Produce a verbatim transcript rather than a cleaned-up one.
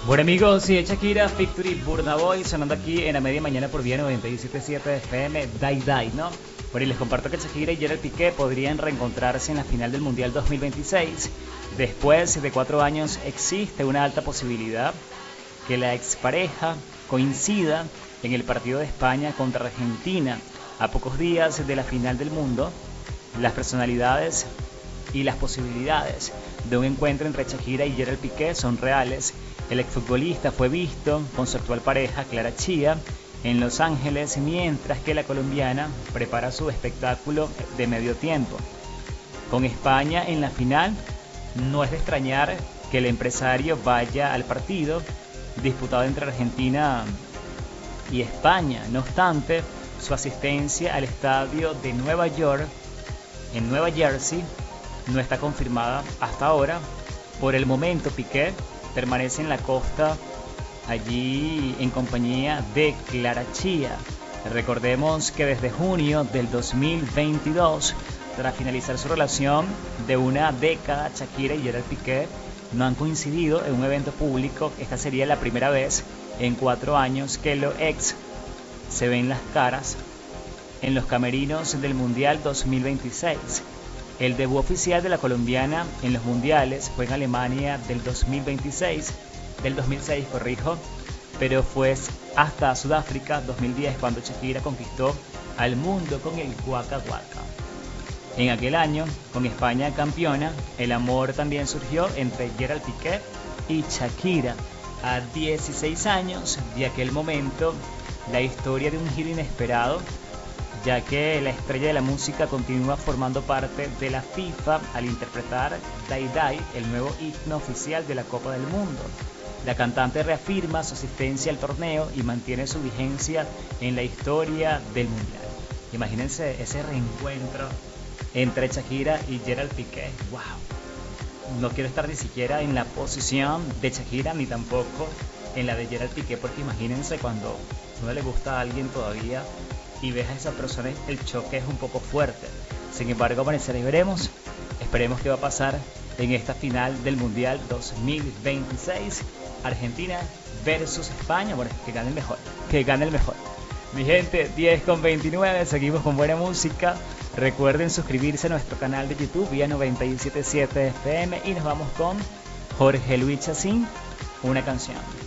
Bueno amigos, sí, es Shakira, Victory, Burna Boy, sonando aquí en la media mañana por Vía noventa y siete punto siete F M, Die Die, ¿no? Bueno, y les comparto que Shakira y Gerard Piqué podrían reencontrarse en la final del Mundial dos mil veintiséis. Después de cuatro años existe una alta posibilidad que la expareja coincida en el partido de España contra Argentina. A pocos días de la final del mundo, las personalidades y las posibilidades de un encuentro entre Shakira y Gerard Piqué son reales. El exfutbolista fue visto con su actual pareja Clara Chía en Los Ángeles, mientras que la colombiana prepara su espectáculo de medio tiempo. Con España en la final, no es de extrañar que el empresario vaya al partido disputado entre Argentina y España. No obstante, su asistencia al estadio de Nueva York, en Nueva Jersey, no está confirmada hasta ahora. Por el momento, Piqué permanece en la costa, allí en compañía de Clara Chía. Recordemos que desde junio del dos mil veintidós, tras finalizar su relación de una década, Shakira y Gerard Piqué no han coincidido en un evento público. Esta sería la primera vez en cuatro años que los ex se ven las caras en los camerinos del Mundial dos mil veintiséis. El debut oficial de la colombiana en los mundiales fue en Alemania del dos mil veintiséis, del dos mil seis, corrijo, pero fue hasta Sudáfrica dos mil diez cuando Shakira conquistó al mundo con el Waka Waka. En aquel año, con España campeona, el amor también surgió entre Gerard Piqué y Shakira. A dieciséis años de aquel momento, la historia de un giro inesperado, ya que la estrella de la música continúa formando parte de la FIFA al interpretar Die Die, el nuevo himno oficial de la Copa del Mundo. La cantante reafirma su asistencia al torneo y mantiene su vigencia en la historia del Mundial. Imagínense ese reencuentro entre Shakira y Gerard Piqué. ¡Wow! No quiero estar ni siquiera en la posición de Shakira ni tampoco en la de Gerard Piqué, porque imagínense cuando no le gusta a alguien todavía y ves a esa persona, el choque es un poco fuerte. Sin embargo, amanecerá y veremos. Esperemos qué va a pasar en esta final del Mundial dos mil veintiséis. Argentina versus España. Bueno, que gane el mejor. Que gane el mejor. Mi gente, diez con veintinueve. Seguimos con buena música. Recuerden suscribirse a nuestro canal de YouTube, Vía noventa y siete punto siete F M. Y nos vamos con Jorge Luis Chacín, una canción.